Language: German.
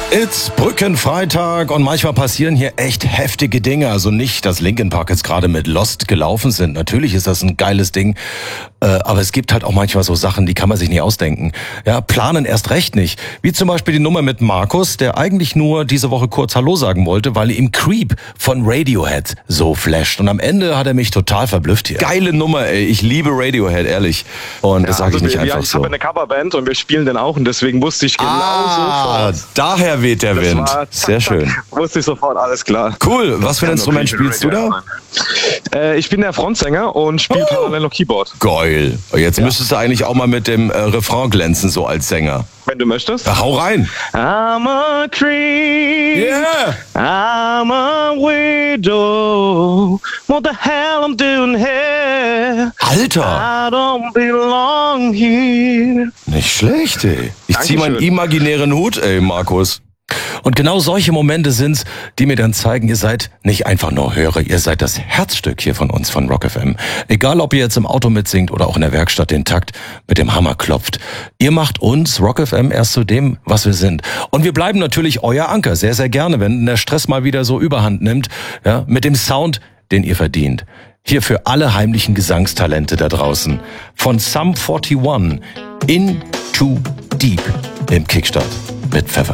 It's Brückenfreitag und manchmal passieren hier echt heftige Dinge. Also nicht, dass Linkin Park jetzt gerade mit Lost gelaufen sind. Natürlich ist das ein geiles Ding. Aber es gibt halt auch manchmal so Sachen, die kann man sich nicht ausdenken. Ja, planen erst recht nicht. Wie zum Beispiel die Nummer mit Markus, der eigentlich nur diese Woche kurz Hallo sagen wollte, weil ihm Creep von Radiohead so flasht. Und am Ende hat er mich total verblüfft hier. Geile Nummer, ey. Ich liebe Radiohead, ehrlich. Und das sage ich nicht einfach so. Ich habe eine Coverband und wir spielen den auch und deswegen wusste ich genau sofort. Daher weht der Wind. Sehr schön. Wusste ich sofort, alles klar. Cool. Was für ein Instrument spielst du da? Ich bin der Frontsänger und spiele parallel noch Keyboard. Geil. Jetzt müsstest du eigentlich auch mal mit dem Refrain glänzen, so als Sänger. Wenn du möchtest. Ja, hau rein. I'm a creep. Yeah. I'm a widow. What the hell I'm doing here? Alter. I don't belong here. Nicht schlecht, ey. Ich zieh meinen imaginären Hut, ey, Markus. Und genau solche Momente sind's, die mir dann zeigen, ihr seid nicht einfach nur Hörer, ihr seid das Herzstück hier von uns, von Rock FM. Egal, ob ihr jetzt im Auto mitsingt oder auch in der Werkstatt den Takt mit dem Hammer klopft. Ihr macht uns, Rock FM, erst zu dem, was wir sind. Und wir bleiben natürlich euer Anker, sehr, sehr gerne, wenn der Stress mal wieder so Überhand nimmt, ja, mit dem Sound, den ihr verdient. Hier für alle heimlichen Gesangstalente da draußen. Von Sum 41 in Too Deep im Kickstart mit Pfeffer.